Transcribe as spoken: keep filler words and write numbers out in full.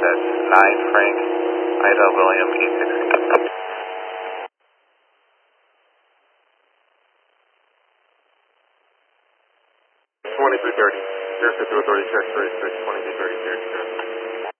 That's nine Frank, Ida, William, eight six six. twenty-three thirty, Air Central Authority check thirty-six, twenty-three thirty, Air Central.